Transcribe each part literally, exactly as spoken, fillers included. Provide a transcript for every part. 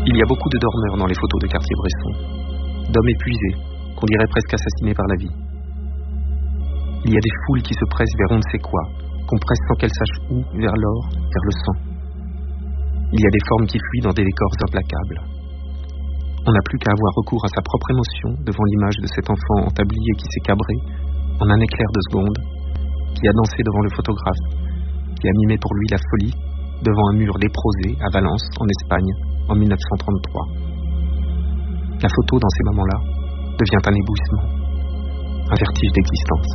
Il y a beaucoup de dormeurs dans les photos de Cartier-Bresson, d'hommes épuisés, qu'on dirait presque assassinés par la vie. Il y a des foules qui se pressent vers on ne sait quoi, qu'on presse sans qu'elles sachent où, vers l'or, vers le sang. Il y a des formes qui fuient dans des décors implacables. On n'a plus qu'à avoir recours à sa propre émotion devant l'image de cet enfant en tablier qui s'est cabré, en un éclair de seconde, qui a dansé devant le photographe, qui a mimé pour lui la folie devant un mur léprosé à Valence, en Espagne, en mille neuf cent trente-trois. La photo, dans ces moments-là, devient un éblouissement, un vertige d'existence.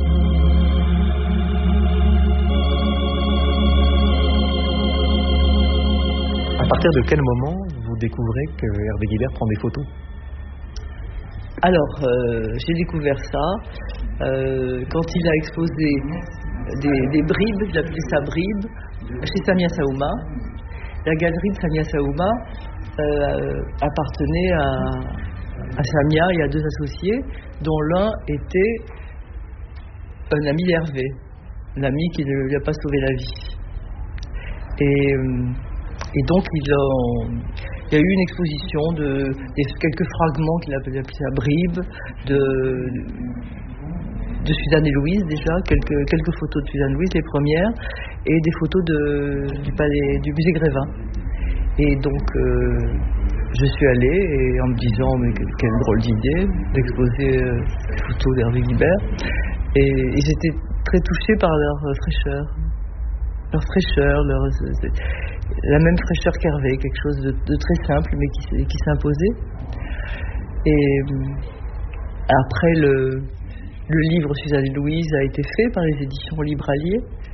À partir de quel moment vous découvrez que Hervé Guibert prend des photos? Alors, euh, j'ai découvert ça euh, quand il a exposé des, des bribes, il appelait ça bribes, chez Samia Saouma. La galerie de Samia Saouma euh, appartenait à, à Samia et à deux associés, dont l'un était un ami d'Hervé, un ami qui ne lui a pas sauvé la vie. Et... Et donc, il, a, il y a eu une exposition de, de quelques fragments qu'il appelait ça bribes, de, de Suzanne et Louise déjà, quelques, quelques photos de Suzanne et Louise, les premières, et des photos de, du, palais, du musée Grévin. Et donc, euh, je suis allée et en me disant, mais quelle drôle d'idée d'exposer euh, des photos d'Hervé Guibert. Et, et j'étais très touchée par leur fraîcheur. Leur fraîcheur, leur, la même fraîcheur qu'Hervé, quelque chose de, de très simple mais qui, qui s'imposait. Et après, le, le livre Suzanne et Louise a été fait par les éditions Libralier